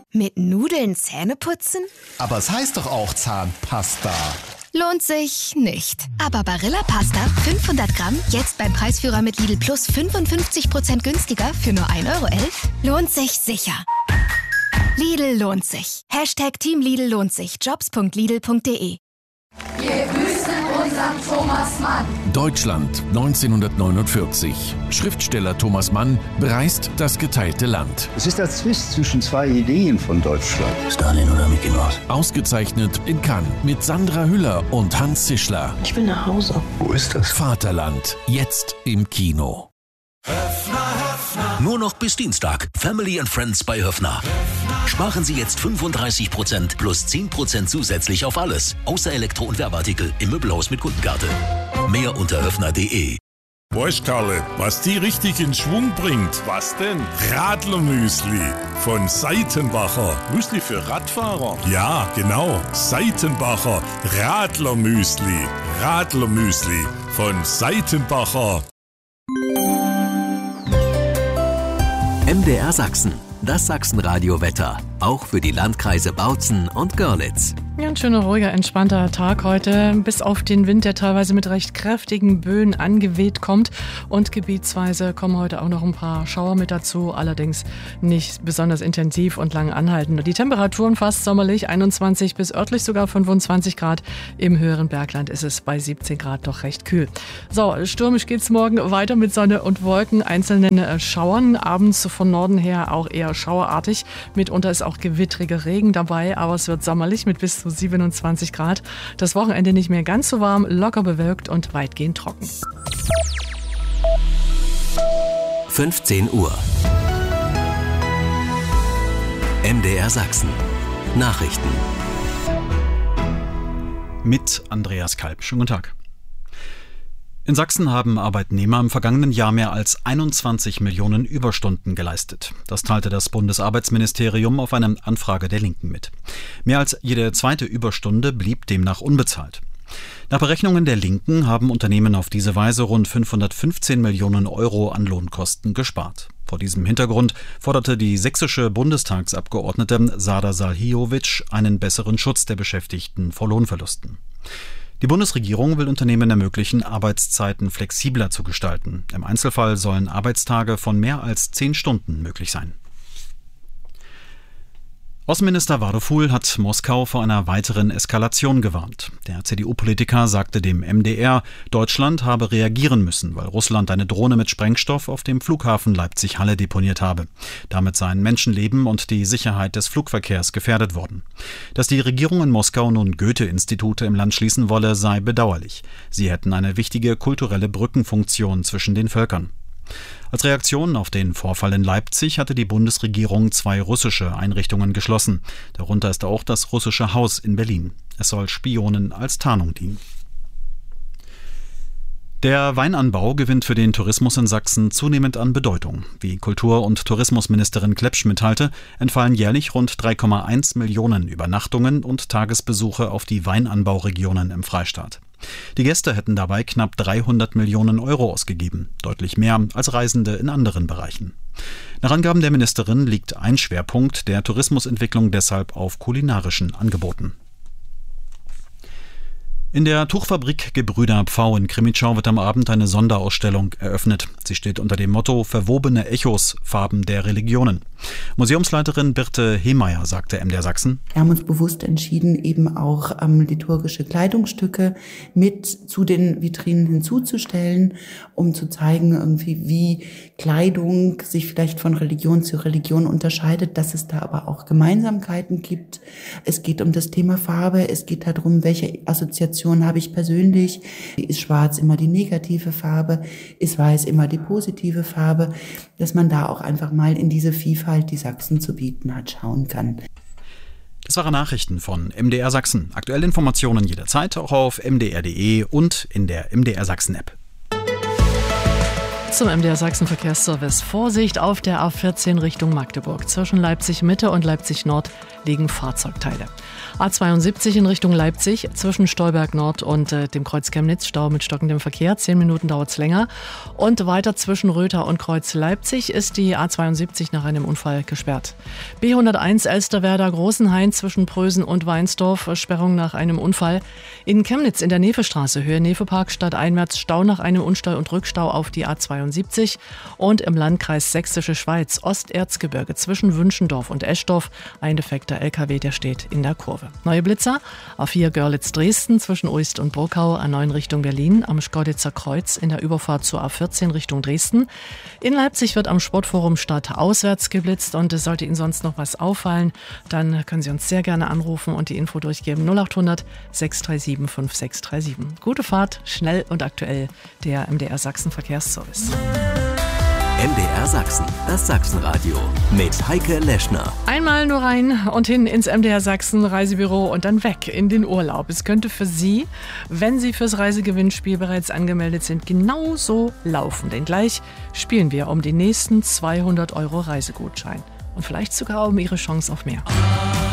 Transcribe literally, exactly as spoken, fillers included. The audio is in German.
Mit Nudeln Zähne putzen? Aber es heißt doch auch Zahnpasta. Lohnt sich nicht. Aber Barilla Pasta fünfhundert Gramm, jetzt beim Preisführer mit Lidl Plus fünfundfünfzig Prozent günstiger für nur ein Euro elf, lohnt sich sicher. Lidl lohnt sich. Hashtag Team Lidl lohnt sich. jobs punkt lidl punkt de. Wir grüßen unseren Thomas Mann. Deutschland neunzehnhundertneunundvierzig. Schriftsteller Thomas Mann bereist das geteilte Land. Es ist der Zwist zwischen zwei Ideen von Deutschland. Stalin oder Mickey Mouse? Ausgezeichnet in Cannes mit Sandra Hüller und Hans Zischler. Ich will nach Hause. Wo ist das? Vaterland, jetzt im Kino. Nur noch bis Dienstag. Family and Friends bei Höffner. Sparen Sie jetzt fünfunddreißig Prozent plus zehn Prozent zusätzlich auf alles. Außer Elektro- und Werbeartikel im Möbelhaus mit Kundenkarte. Mehr unter höffner punkt de. Weißt Karle, was die richtig in Schwung bringt? Was denn? Radlermüsli von Seitenbacher. Müsli für Radfahrer? Ja, genau. Seitenbacher Radlermüsli. Radlermüsli von Seitenbacher. M D R Sachsen, das Sachsenradio-Wetter, auch für die Landkreise Bautzen und Görlitz. Ja, ein schöner, ruhiger, entspannter Tag heute, bis auf den Wind, der teilweise mit recht kräftigen Böen angeweht kommt. Und gebietsweise kommen heute auch noch ein paar Schauer mit dazu, allerdings nicht besonders intensiv und lang anhaltend. Die Temperaturen fast sommerlich, einundzwanzig bis örtlich sogar fünfundzwanzig Grad. Im höheren Bergland ist es bei siebzehn Grad doch recht kühl. So, stürmisch geht's morgen weiter mit Sonne und Wolken, einzelnen Schauern. Abends von Norden her auch eher schauerartig. Mitunter ist auch gewittriger Regen dabei, aber es wird sommerlich mit bis zu siebenundzwanzig Grad. Das Wochenende nicht mehr ganz so warm, locker bewölkt und weitgehend trocken. fünfzehn Uhr. M D R Sachsen. Nachrichten. Mit Andreas Kalb. Schönen guten Tag. In Sachsen haben Arbeitnehmer im vergangenen Jahr mehr als einundzwanzig Millionen Überstunden geleistet. Das teilte das Bundesarbeitsministerium auf eine Anfrage der Linken mit. Mehr als jede zweite Überstunde blieb demnach unbezahlt. Nach Berechnungen der Linken haben Unternehmen auf diese Weise rund fünfhundertfünfzehn Millionen Euro an Lohnkosten gespart. Vor diesem Hintergrund forderte die sächsische Bundestagsabgeordnete Sada Salhijovic einen besseren Schutz der Beschäftigten vor Lohnverlusten. Die Bundesregierung will Unternehmen ermöglichen, Arbeitszeiten flexibler zu gestalten. Im Einzelfall sollen Arbeitstage von mehr als zehn Stunden möglich sein. Außenminister Wadopul hat Moskau vor einer weiteren Eskalation gewarnt. Der C D U-Politiker sagte dem M D R, Deutschland habe reagieren müssen, weil Russland eine Drohne mit Sprengstoff auf dem Flughafen Leipzig-Halle deponiert habe. Damit seien Menschenleben und die Sicherheit des Flugverkehrs gefährdet worden. Dass die Regierung in Moskau nun Goethe-Institute im Land schließen wolle, sei bedauerlich. Sie hätten eine wichtige kulturelle Brückenfunktion zwischen den Völkern. Als Reaktion auf den Vorfall in Leipzig hatte die Bundesregierung zwei russische Einrichtungen geschlossen. Darunter ist auch das Russische Haus in Berlin. Es soll Spionen als Tarnung dienen. Der Weinanbau gewinnt für den Tourismus in Sachsen zunehmend an Bedeutung. Wie Kultur- und Tourismusministerin Klepsch mitteilte, entfallen jährlich rund drei Komma eins Millionen Übernachtungen und Tagesbesuche auf die Weinanbauregionen im Freistaat. Die Gäste hätten dabei knapp dreihundert Millionen Euro ausgegeben, deutlich mehr als Reisende in anderen Bereichen. Nach Angaben der Ministerin liegt ein Schwerpunkt der Tourismusentwicklung deshalb auf kulinarischen Angeboten. In der Tuchfabrik Gebrüder Pfau in Krimitschau wird am Abend eine Sonderausstellung eröffnet. Sie steht unter dem Motto Verwobene Echos, Farben der Religionen. Museumsleiterin Birte Hehmeier sagte M D R Sachsen: Wir haben uns bewusst entschieden, eben auch ähm, liturgische Kleidungsstücke mit zu den Vitrinen hinzuzustellen, um zu zeigen, irgendwie, wie Kleidung sich vielleicht von Religion zu Religion unterscheidet, dass es da aber auch Gemeinsamkeiten gibt. Es geht um das Thema Farbe, es geht darum, welche Assoziationen habe ich persönlich. Ist schwarz immer die negative Farbe? Ist weiß immer die positive Farbe? Dass man da auch einfach mal in diese Vielfalt, die Sachsen zu bieten hat, schauen kann. Das waren Nachrichten von M D R Sachsen. Aktuelle Informationen jederzeit auch auf m d r punkt d e und in der M D R Sachsen App. Zum M D R Sachsen Verkehrsservice. Vorsicht auf der A vierzehn Richtung Magdeburg. Zwischen Leipzig Mitte und Leipzig Nord liegen Fahrzeugteile. A zweiundsiebzig in Richtung Leipzig, zwischen Stolberg Nord und äh, dem Kreuz Chemnitz, Stau mit stockendem Verkehr. Zehn Minuten dauert es länger. Und weiter zwischen Rötha und Kreuz Leipzig ist die A zweiundsiebzig nach einem Unfall gesperrt. B hunderteins Elsterwerda Großenhain zwischen Prösen und Weinsdorf, Sperrung nach einem Unfall. In Chemnitz in der Nefestraße, Höhe Nefepark, stadteinwärts Stau nach einem Unstall und Rückstau auf die A zweiundsiebzig. Und im Landkreis Sächsische Schweiz, Osterzgebirge zwischen Wünschendorf und Eschdorf, ein defekter L K W, der steht in der Kurve. Neue Blitzer, A vier Görlitz-Dresden zwischen Uist und Burkau, A neun Richtung Berlin, am Schkeuditzer Kreuz in der Überfahrt zur A vierzehn Richtung Dresden. In Leipzig wird am Sportforum Stadt auswärts geblitzt und es sollte Ihnen sonst noch was auffallen, dann können Sie uns sehr gerne anrufen und die Info durchgeben null acht hundert sechs drei sieben fünf sechs drei sieben. Gute Fahrt, schnell und aktuell, der M D R Sachsen Verkehrsservice. M D R Sachsen, das Sachsenradio mit Heike Leschner. Einmal nur rein und hin ins M D R Sachsen Reisebüro und dann weg in den Urlaub. Es könnte für Sie, wenn Sie fürs Reisegewinnspiel bereits angemeldet sind, genauso laufen. Denn gleich spielen wir um den nächsten zweihundert Euro Reisegutschein. Und vielleicht sogar um Ihre Chance auf mehr.